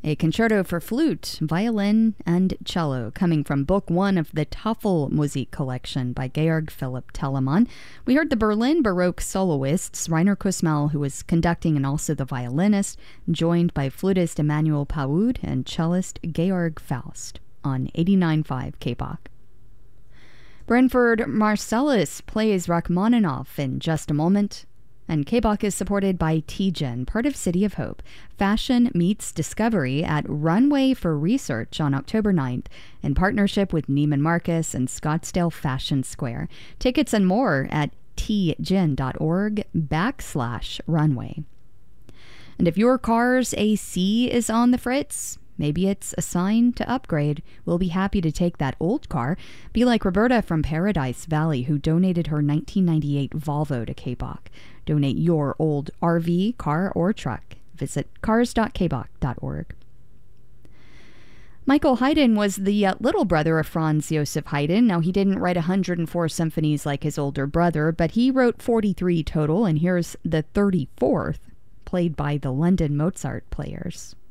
A concerto for flute, violin, and cello, coming from Book 1 of the Tafelmusik collection by Georg Philipp Telemann. We heard the Berlin Baroque soloists, Rainer Kussmaul, who was conducting and also the violinist, joined by flutist Emmanuel Paoud and cellist Georg Faust on 89.5 KBach. Brentford Marsalis plays Rachmaninoff in just a moment. And KBach is supported by TGen, part of City of Hope. Fashion meets discovery at Runway for Research on October 9th in partnership with Neiman Marcus and Scottsdale Fashion Square. Tickets and more at tgen.org/runway. And if your car's AC is on the fritz, maybe it's a sign to upgrade. We'll be happy to take that old car. Be like Roberta from Paradise Valley, who donated her 1998 Volvo to KBach. Donate your old RV, car, or truck. Visit cars.kbach.org. Michael Haydn was the little brother of Franz Joseph Haydn. Now, he didn't write 104 symphonies like his older brother, but he wrote 43 total, and here's the 34th, played by the London Mozart Players.